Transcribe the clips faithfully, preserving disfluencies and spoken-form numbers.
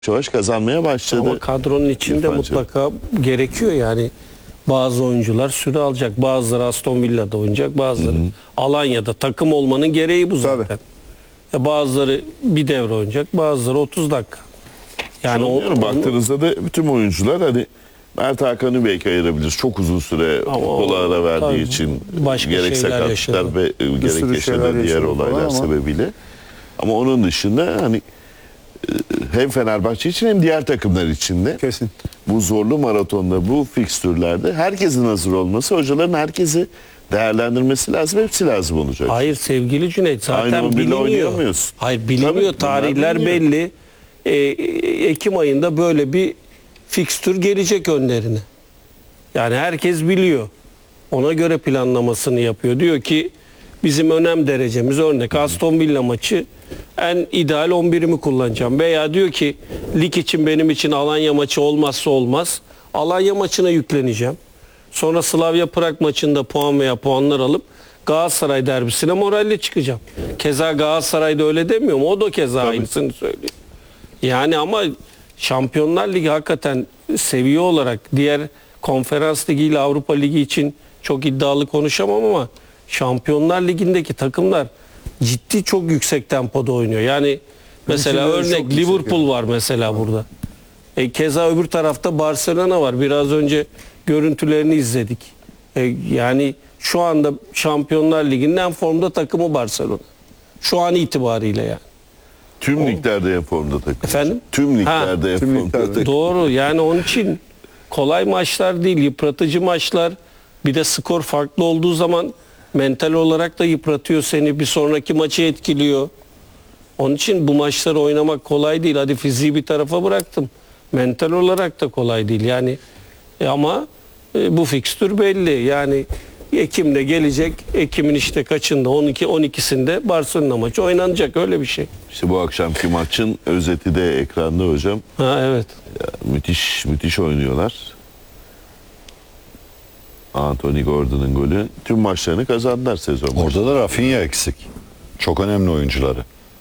yavaş kazanmaya başladı. Ama kadronun içinde İrfancığım. mutlaka gerekiyor yani. Bazı oyuncular süre alacak. Bazıları Aston Villa'da oynayacak. Bazıları Hı-hı. Alanya'da. Takım olmanın gereği bu zaten. Ya bazıları bir devre oynayacak. Bazıları otuz dakika. Yani o, onu, baktığınızda da bütün oyuncular hani Mert Hakan'ı belki ayırabiliriz. Çok uzun süre futbola ara verdiği için gerek sakatlıklar ve gerek yaşadığı diğer olaylar ama. sebebiyle. Ama onun dışında hani hem Fenerbahçe için hem diğer takımlar için de kesin bu zorlu maratonda, bu fikstürlerde herkesin hazır olması, hocaların herkesi değerlendirmesi lazım. Hepsi lazım olacak. Hayır sevgili Cüneyt, zaten biliniyor. Hayır biliniyor. Tabii, tarihler biliniyor. Belli. Ee, Ekim ayında böyle bir fikstür gelecek önlerine. Yani herkes biliyor. Ona göre planlamasını yapıyor. Diyor ki bizim önem derecemiz, örnek Aston Villa maçı, en ideal on birimi kullanacağım. Veya diyor ki lig için benim için Alanya maçı olmazsa olmaz. Alanya maçına yükleneceğim. Sonra Slavia Prag maçında puan veya puanlar alıp Galatasaray derbisine moralle çıkacağım. Keza Galatasaray'da öyle demiyor mu? O da keza Tabii. aynısını söylüyor. Yani ama Şampiyonlar Ligi hakikaten seviye olarak diğer Konferans Ligi ile Avrupa Ligi için çok iddialı konuşamam ama Şampiyonlar Ligi'ndeki takımlar ciddi çok yüksek tempoda oynuyor. Yani mesela örnek Liverpool var mesela burada. E, keza öbür tarafta Barcelona var. Biraz önce görüntülerini izledik. E, yani şu anda Şampiyonlar Ligi'nin en formda takımı Barcelona. Şu an itibariyle yani. Tüm liglerde en formda takım. Efendim? Tüm liglerde ha, en tüm formda takım. Doğru. Yani onun için kolay maçlar değil, yıpratıcı maçlar. Bir de skor farklı olduğu zaman mental olarak da yıpratıyor seni. Bir sonraki maçı etkiliyor. Onun için bu maçları oynamak kolay değil. Hadi fiziği bir tarafa bıraktım. Mental olarak da kolay değil. Yani e ama e, bu fikstür belli. Yani Ekim'de gelecek. Ekim'in işte kaçında? on iki on ikisinde Barcelona maçı oynanacak. Öyle bir şey. İşte bu akşamki maçın özeti de ekranda hocam. Ha evet. Ya, müthiş müthiş oynuyorlar. Anthony Gordon'un golü. Tüm maçlarını kazandılar sezon. Orada başında. Da Rafinha eksik. Çok önemli oyuncuları.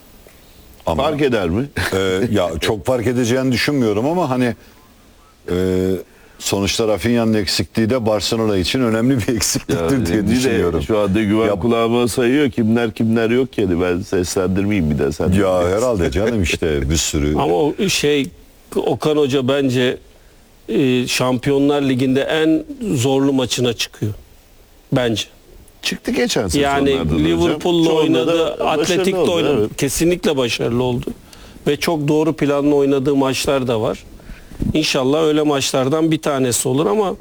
Ama, fark eder mi? E, ya çok fark edeceğini düşünmüyorum ama hani e, sonuçta Rafinha'nın eksikliği de Barcelona için önemli bir eksikliktir ya, diye düşünüyorum. Şu anda güven ya, kulağıma sayıyor kimler kimler yok ki. Ben seslendirmeyeyim bir de sen. Ya herhalde canım işte bir sürü. Ama o şey Okan Hoca bence e, Şampiyonlar Ligi'nde en zorlu maçına çıkıyor. Bence. Çıktı geçen sezonlarda. Yani Liverpool'la oynadı, Atletik'te oynadı. Evet. Kesinlikle başarılı oldu. Ve çok doğru planlı oynadığı maçlar da var. İnşallah öyle maçlardan bir tanesi olur ama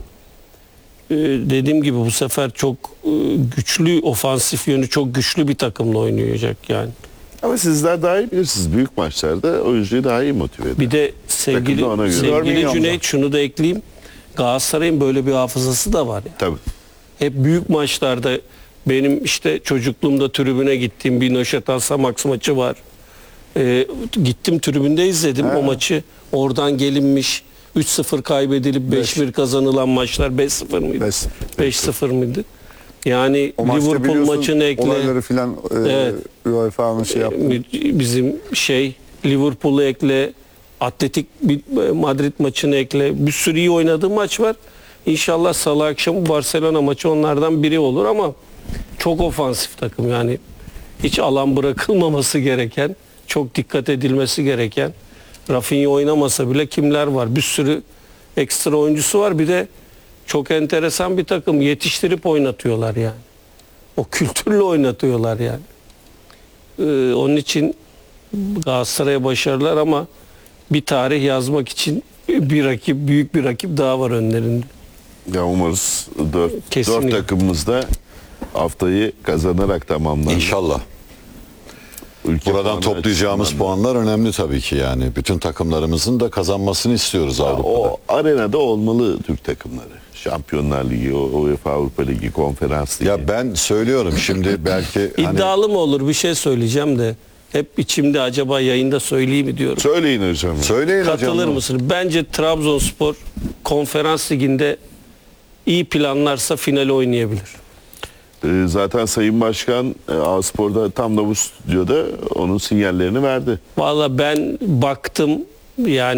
e, dediğim gibi bu sefer çok e, güçlü, ofansif yönü çok güçlü bir takımla oynayacak yani. Ama sizler daha iyi bilirsiniz. Büyük maçlarda oyuncuyu daha iyi motive eder. Bir de sevgili, sevgili Cüneyt şunu da ekleyeyim. Galatasaray'ın böyle bir hafızası da var. Yani. Tabii. Hep büyük maçlarda benim işte çocukluğumda tribüne gittiğim bir Nöşet Max maçı var. Ee, gittim tribünde izledim He. o maçı. Oradan gelinmiş üç sıfır kaybedilip beş bir kazanılan maçlar beş sıfır mıydı? beş sıfır mıydı? Yani o Liverpool maçını ekle. Olayları filan e, evet. UEFA'nın şey yaptı. Bizim şey Liverpool'u ekle, Atletik Madrid maçını ekle. Bir sürü iyi oynadığı maç var. İnşallah salı akşamı Barcelona maçı onlardan biri olur ama çok ofansif takım yani hiç alan bırakılmaması gereken, çok dikkat edilmesi gereken. Rafinha oynamasa bile kimler var? Bir sürü ekstra oyuncusu var. Bir de çok enteresan bir takım, yetiştirip oynatıyorlar yani. O kültürle oynatıyorlar yani. Ee, onun için Galatasaray'a başarılar ama bir tarih yazmak için bir rakip, büyük bir rakip daha var önlerinde. Ya umarız dört, dört takımımız da haftayı kazanarak tamamlar. İnşallah. Ülke Buradan toplayacağımız puanlar önemli tabii ki yani. Bütün takımlarımızın da kazanmasını istiyoruz ya Avrupa'da. O arenada olmalı Türk takımları. Şampiyonlar Ligi, UEFA Avrupa Ligi, Konferans Ligi. Ya ben söylüyorum şimdi belki... İddialı hani... mı olur bir şey söyleyeceğim de. Hep içimde acaba yayında söyleyeyim mi diyorum. Söyleyin hocam. Söyleyin Katılır hocam. mısınız? Bence Trabzonspor Konferans Ligi'nde iyi planlarsa finali oynayabilir. Zaten Sayın Başkan A-Spor'da tam da bu stüdyoda onun sinyallerini verdi. Vallahi ben baktım Yani